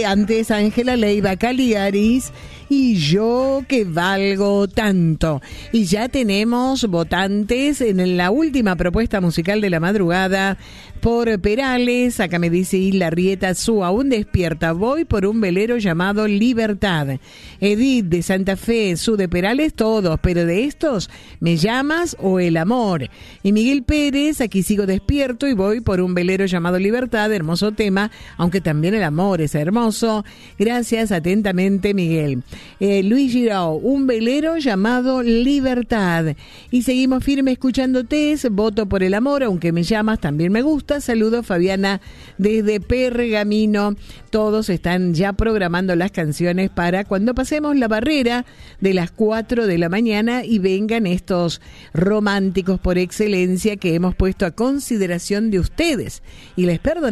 antes Ángela Leiva Caligaris y Yo que valgo tanto. Y ya tenemos votantes en la última propuesta musical de la madrugada por Perales. Acá me dice Isla Rieta, Su aún despierta, voy por un velero llamado Libertad. Edith de Santa Fe, Su de Perales, todos, pero de estos, ¿Me llamas o El amor? Y Miguel Pérez, aquí sigo despierto y voy por un velero llamado Libertad, hermoso tema, aunque también el amor es hermoso. Gracias, atentamente Miguel. Luis Girao, un velero llamado Libertad. Y seguimos firme escuchándote, voto por el amor, aunque me llamas, también me gusta. Saludos Fabiana desde Pergamino. Todos están ya programando las canciones para cuando pasemos la barrera de las 4 de la mañana y vengan estos románticos por excelencia que hemos puesto a consideración de ustedes. Y les perdono